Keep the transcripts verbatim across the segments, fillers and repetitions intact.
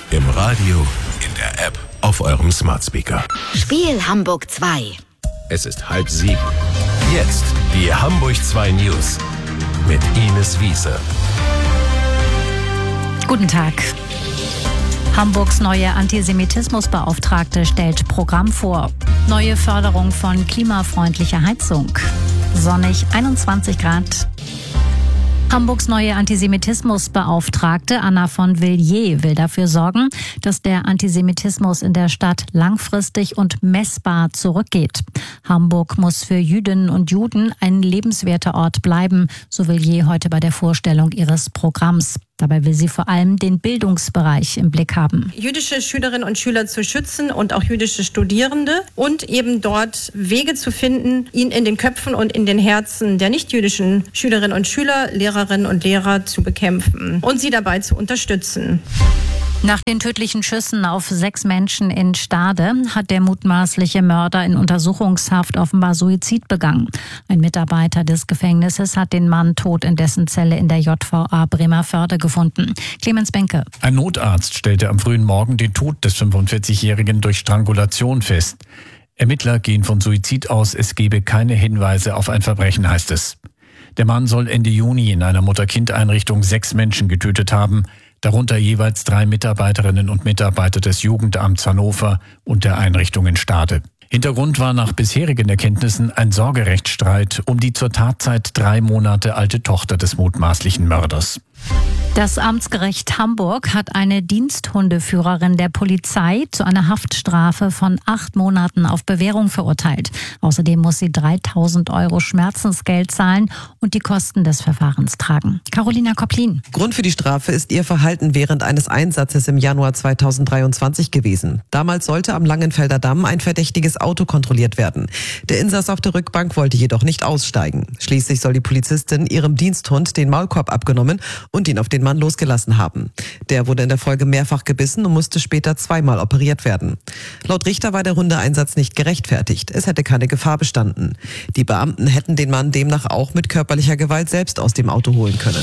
Im Radio, in der App, auf eurem Smart Speaker. Spiel Hamburg zwei. Es ist halb sieben. Jetzt die Hamburg zwei News mit Ines Wiese. Guten Tag. Hamburgs neue Antisemitismusbeauftragte stellt Programm vor. Neue Förderung von klimafreundlicher Heizung. Sonnig einundzwanzig Grad. Hamburgs neue Antisemitismusbeauftragte Anna von Villiers will dafür sorgen, dass der Antisemitismus in der Stadt langfristig und messbar zurückgeht. Hamburg muss für Jüdinnen und Juden ein lebenswerter Ort bleiben, so Villiers heute bei der Vorstellung ihres Programms. Dabei will sie vor allem den Bildungsbereich im Blick haben. Jüdische Schülerinnen und Schüler zu schützen und auch jüdische Studierende und eben dort Wege zu finden, ihn in den Köpfen und in den Herzen der nichtjüdischen Schülerinnen und Schüler, Lehrerinnen und Lehrer zu bekämpfen und sie dabei zu unterstützen. Nach den tödlichen Schüssen auf sechs Menschen in Stade hat der mutmaßliche Mörder in Untersuchungshaft offenbar Suizid begangen. Ein Mitarbeiter des Gefängnisses hat den Mann tot in dessen Zelle in der J V A Bremervörde gefunden. Clemens Benke. Ein Notarzt stellte am frühen Morgen den Tod des fünfundvierzigjährigen durch Strangulation fest. Ermittler gehen von Suizid aus, es gebe keine Hinweise auf ein Verbrechen, heißt es. Der Mann soll Ende Juni in einer Mutter-Kind-Einrichtung sechs Menschen getötet haben, darunter jeweils drei Mitarbeiterinnen und Mitarbeiter des Jugendamts Hannover und der Einrichtung in Stade. Hintergrund war nach bisherigen Erkenntnissen ein Sorgerechtsstreit um die zur Tatzeit drei Monate alte Tochter des mutmaßlichen Mörders. Das Amtsgericht Hamburg hat eine Diensthundeführerin der Polizei zu einer Haftstrafe von acht Monaten auf Bewährung verurteilt. Außerdem muss sie dreitausend Euro Schmerzensgeld zahlen und die Kosten des Verfahrens tragen. Carolina Kopplin. Grund für die Strafe ist ihr Verhalten während eines Einsatzes im Januar zweitausenddreiundzwanzig gewesen. Damals sollte am Langenfelder Damm ein verdächtiges Auto kontrolliert werden. Der Insass auf der Rückbank wollte jedoch nicht aussteigen. Schließlich soll die Polizistin ihrem Diensthund den Maulkorb abgenommen und ihn auf den Mann losgelassen haben. Der wurde in der Folge mehrfach gebissen und musste später zweimal operiert werden. Laut Richter war der Hundeeinsatz nicht gerechtfertigt. Es hätte keine Gefahr bestanden. Die Beamten hätten den Mann demnach auch mit körperlicher Gewalt selbst aus dem Auto holen können.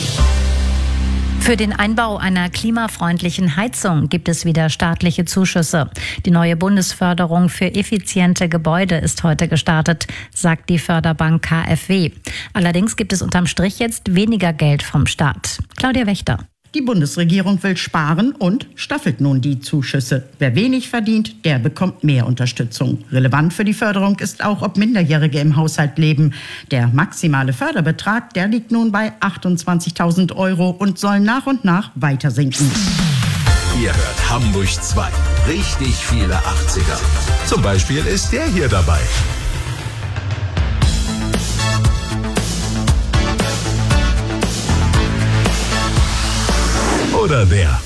Für den Einbau einer klimafreundlichen Heizung gibt es wieder staatliche Zuschüsse. Die neue Bundesförderung für effiziente Gebäude ist heute gestartet, sagt die Förderbank K f W. Allerdings gibt es unterm Strich jetzt weniger Geld vom Staat. Claudia Wächter. Die Bundesregierung will sparen und staffelt nun die Zuschüsse. Wer wenig verdient, der bekommt mehr Unterstützung. Relevant für die Förderung ist auch, ob Minderjährige im Haushalt leben. Der maximale Förderbetrag, der liegt nun bei achtundzwanzigtausend Euro und soll nach und nach weiter sinken. Ihr hört Hamburg zwei. Richtig viele achtziger. Zum Beispiel ist der hier dabei. Oder der.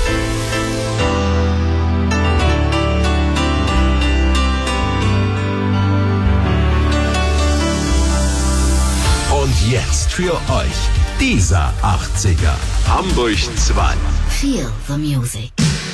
Und jetzt für euch dieser achtziger. Hamburg zwei. Feel the music.